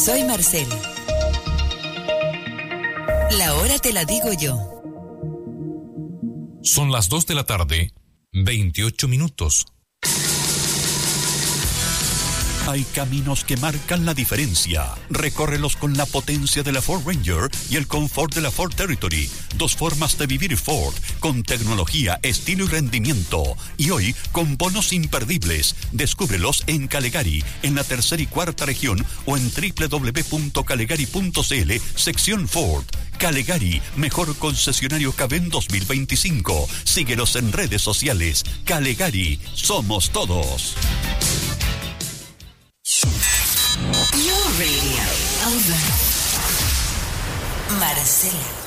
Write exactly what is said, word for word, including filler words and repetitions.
Soy Marcela. La hora te la digo yo. Son las dos de la tarde, veintiocho minutos. Hay caminos que marcan la diferencia. Recórrelos con la potencia de la Ford Ranger y el confort de la Ford Territory. Dos formas de vivir Ford, con tecnología, estilo y rendimiento. Y hoy, con bonos imperdibles. Descúbrelos en Calegari, en la tercera y cuarta región, o en doble u doble u doble u punto calegari punto c l, sección Ford. Calegari, mejor concesionario Caben dos mil veinticinco. Síguenos en redes sociales. Calegari, somos todos. Your radio. Over. Marcela.